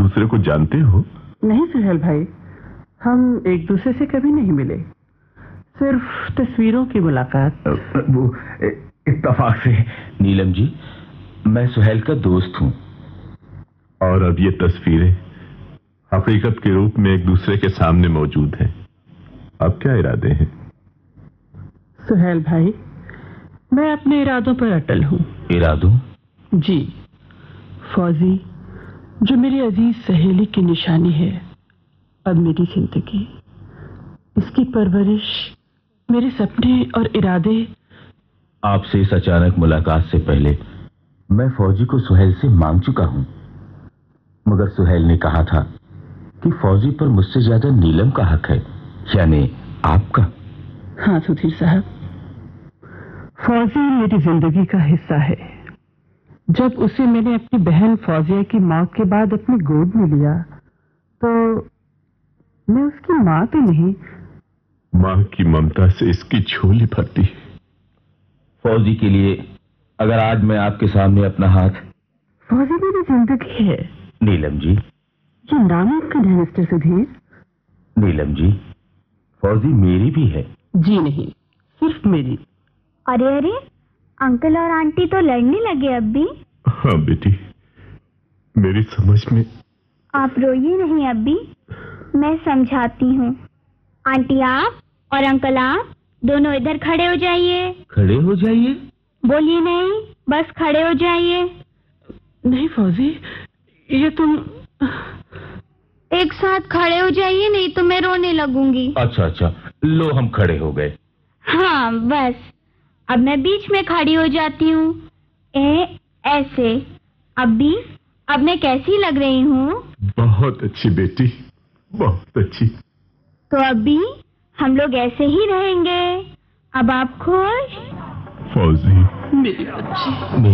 दूसरे को जानते हो? नहीं सुहेल भाई, हम एक दूसरे से कभी नहीं मिले, सिर्फ तस्वीरों की मुलाकात। वो इत्तेफाक से। नीलम जी, मैं सुहेल का दोस्त हूँ। और अब ये तस्वीरें हकीकत के रूप में एक दूसरे के सामने मौजूद हैं। अब क्या इरादे हैं? सुहेल भाई, मैं अपने इरादों पर अटल हूँ। इरादों? जी, फौजी जो मेरी अजीज सहेली की निशानी है, अब मेरी जिंदगी, इसकी परवरिश, मेरे सपने और इरादे। आपसे इस अचानक मुलाकात से पहले मैं फौजी को सुहेल से मांग चुका हूं, मगर सुहेल ने कहा था कि फौजी पर मुझसे ज्यादा नीलम का हक है, यानी आपका। हाँ सुधीर साहब, फौजी मेरी जिंदगी का हिस्सा है। जब उसे मैंने अपनी बहन फौजिया की मौत के बाद अपनी गोद में लिया तो मैं उसकी मां तो नहीं, मां की ममता से इसकी झोली भरती है। फौजी के लिए अगर आज मैं आपके सामने अपना हाथ। फौजी मेरी जिंदगी है। नीलम जी, ये नाम आपका है मिस्टर सुधीर? नीलम जी, फौजी मेरी भी है। जी नहीं, सिर्फ मेरी। अरे अरे, अंकल और आंटी तो लड़ने लगे अब भी। हाँ बेटी, मेरी समझ में। आप रोइए नहीं अब भी, मैं समझाती हूँ। आंटी आप और अंकल आप दोनों इधर खड़े हो जाइए। खड़े हो जाइए? बोलिए नहीं, बस खड़े हो जाइए। नहीं फौजी, ये तुम एक साथ खड़े हो जाइए, नहीं तो मैं रोने लगूंगी। अच्छा अच्छा, लो हम खड़े हो गए। हाँ बस, अब मैं बीच में खड़ी हो जाती हूँ। ऐसे। अब मैं कैसी लग रही हूँ? बहुत अच्छी बेटी, बहुत अच्छी। तो अभी हम लोग ऐसे ही रहेंगे। अब आप खुश? फौजी मेरी बच्ची।